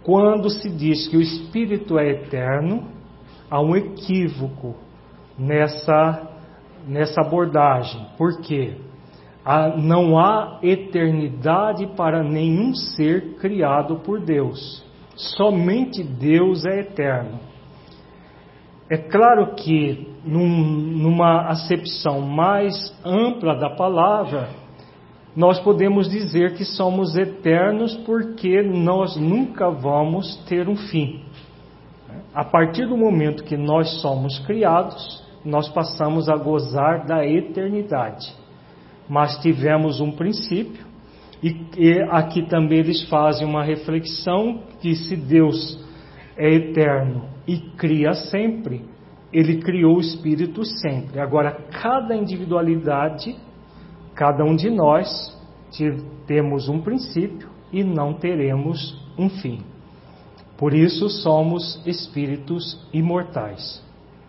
quando se diz que o Espírito é eterno, há um equívoco nessa abordagem. Por quê? Não há eternidade para nenhum ser criado por Deus. Somente Deus é eterno. É claro que, numa acepção mais ampla da palavra, nós podemos dizer que somos eternos porque nós nunca vamos ter um fim. A partir do momento que nós somos criados, nós passamos a gozar da eternidade. Mas tivemos um princípio, e aqui também eles fazem uma reflexão que se Deus é eterno e cria sempre, Ele criou o Espírito sempre. Agora, cada individualidade, cada um de nós, temos um princípio e não teremos um fim. Por isso somos espíritos imortais.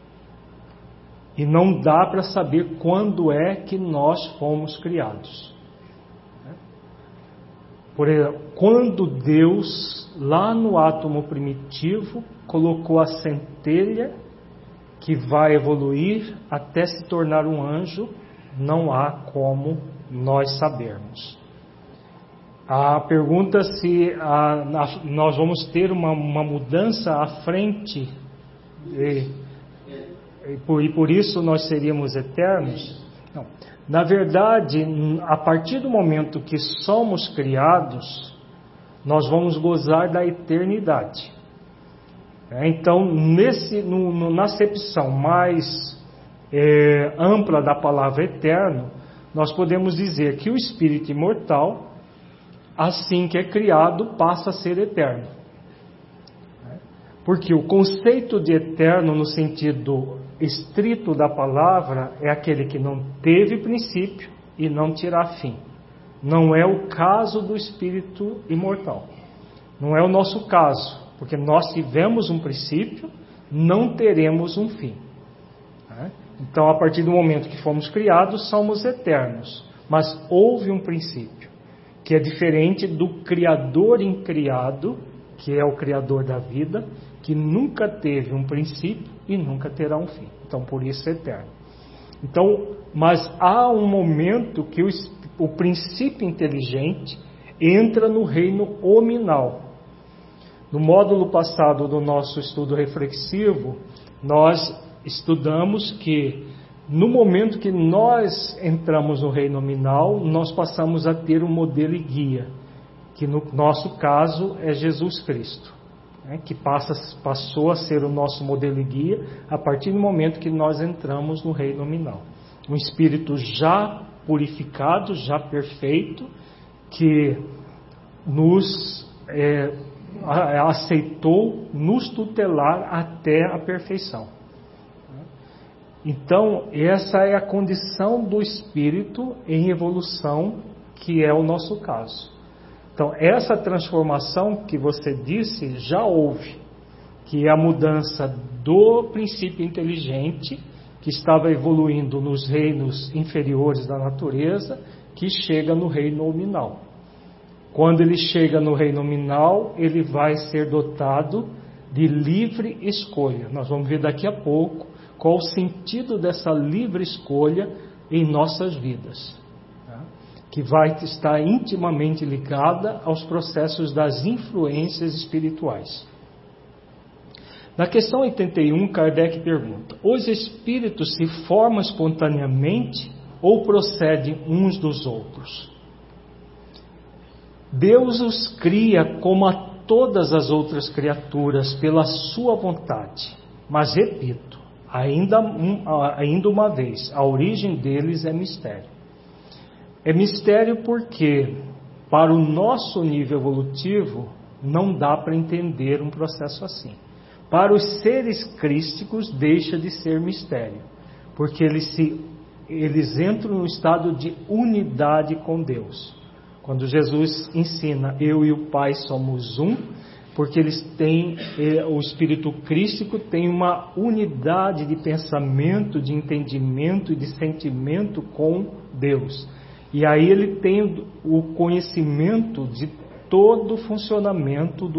E não dá para saber quando é que nós fomos criados. Por exemplo, quando Deus, lá no átomo primitivo, colocou a centelha que vai evoluir até se tornar um anjo, não há como nós sabermos. A pergunta se nós vamos ter uma mudança à frente e por isso nós seríamos eternos? Não. Na verdade, a partir do momento que somos criados, nós vamos gozar da eternidade. Então, na acepção mais ampla da palavra eterno, nós podemos dizer que o espírito imortal, assim que é criado, passa a ser eterno. Porque o conceito de eterno, no sentido estrito da palavra, é aquele que não teve princípio e não terá fim. Não é o caso do espírito imortal. Não é o nosso caso, porque nós tivemos um princípio, não teremos um fim. Então, a partir do momento que fomos criados, somos eternos. Mas houve um princípio, que é diferente do Criador incriado, que é o Criador da vida, que nunca teve um princípio e nunca terá um fim. Então, por isso é eterno. Então, mas há um momento que o princípio inteligente entra no reino hominal. No módulo passado do nosso estudo reflexivo, nós estudamos que no momento que nós entramos no reino nominal, nós passamos a ter um modelo e guia, que no nosso caso é Jesus Cristo, que passou a ser o nosso modelo e guia a partir do momento que nós entramos no reino nominal. Um espírito já purificado, já perfeito, que nos aceitou nos tutelar até a perfeição. Então, essa é a condição do espírito em evolução, que é o nosso caso. Então, essa transformação que você disse já houve, que é a mudança do princípio inteligente, que estava evoluindo nos reinos inferiores da natureza, que chega no reino nominal. Quando ele chega no reino nominal, ele vai ser dotado de livre escolha. Nós vamos ver daqui a pouco qual o sentido dessa livre escolha em nossas vidas, que vai estar intimamente ligada aos processos das influências espirituais. Na questão 81, Kardec pergunta: os espíritos se formam espontaneamente ou procedem uns dos outros? Deus os cria como a todas as outras criaturas pela sua vontade, mas repito, ainda uma vez, a origem deles é mistério. É mistério porque, para o nosso nível evolutivo, não dá para entender um processo assim. Para os seres crísticos, deixa de ser mistério, porque eles entram no estado de unidade com Deus. Quando Jesus ensina, eu e o Pai somos um, porque o espírito crístico tem uma unidade de pensamento, de entendimento e de sentimento com Deus. E aí ele tem o conhecimento de todo o funcionamento do